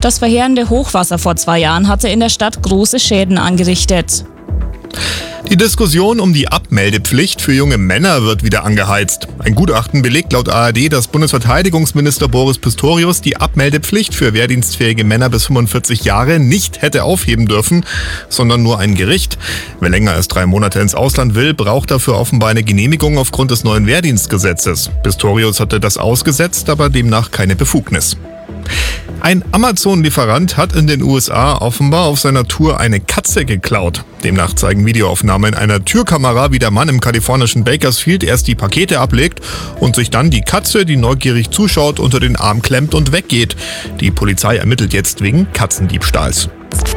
Das verheerende Hochwasser vor 2 Jahren hatte in der Stadt große Schäden angerichtet. Die Diskussion um die Abmeldepflicht für junge Männer wird wieder angeheizt. Ein Gutachten belegt laut ARD, dass Bundesverteidigungsminister Boris Pistorius die Abmeldepflicht für wehrdienstfähige Männer bis 45 Jahre nicht hätte aufheben dürfen, sondern nur ein Gericht. Wer länger als 3 Monate ins Ausland will, braucht dafür offenbar eine Genehmigung aufgrund des neuen Wehrdienstgesetzes. Pistorius hatte das ausgesetzt, aber demnach keine Befugnis. Ein Amazon-Lieferant hat in den USA offenbar auf seiner Tour eine Katze geklaut. Demnach zeigen Videoaufnahmen einer Türkamera, wie der Mann im kalifornischen Bakersfield erst die Pakete ablegt und sich dann die Katze, die neugierig zuschaut, unter den Arm klemmt und weggeht. Die Polizei ermittelt jetzt wegen Katzendiebstahls.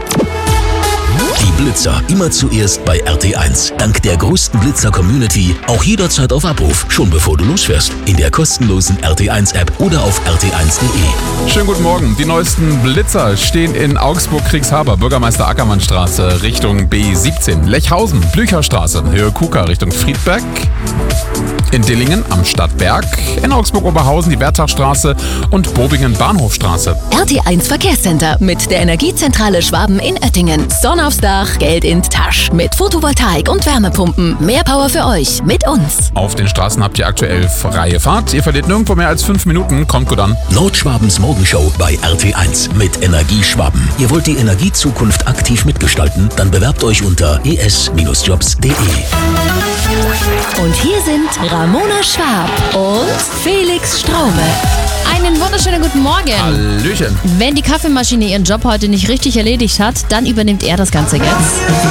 Die Blitzer immer zuerst bei RT1. Dank der größten Blitzer-Community auch jederzeit auf Abruf, schon bevor du losfährst. In der kostenlosen RT1-App oder auf rt1.de. Schönen guten Morgen. Die neuesten Blitzer stehen in Augsburg-Kriegshaber, Bürgermeister Ackermannstraße Richtung B17. Lechhausen, Blücherstraße, Höhe Kuka Richtung Friedberg. In Dillingen am Stadtberg, in Augsburg-Oberhausen die Wertachstraße und Bobingen-Bahnhofstraße. RT1 Verkehrscenter mit der Energiezentrale Schwaben in Oettingen. Sonne aufs Dach, Geld in die Tasche. Mit Photovoltaik und Wärmepumpen. Mehr Power für euch mit uns. Auf den Straßen habt ihr aktuell freie Fahrt. Ihr verliert nirgendwo mehr als 5 Minuten. Kommt gut an. Nordschwabens Morgenshow bei RT1 mit Energieschwaben. Ihr wollt die Energiezukunft aktiv mitgestalten? Dann bewerbt euch unter es-jobs.de. Und hier sind Ramona Schwab und Felix Straume. Einen wunderschönen guten Morgen. Hallöchen. Wenn die Kaffeemaschine ihren Job heute nicht richtig erledigt hat, dann übernimmt er das Ganze jetzt.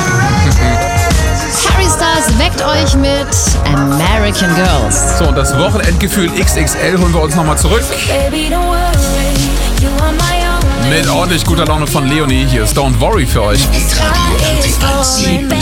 Harry Styles weckt euch mit American Girls. So, und das Wochenendgefühl XXL holen wir uns nochmal zurück. Mit ordentlich guter Laune von Leonie. Hier ist Don't Worry für euch. Radio RT1.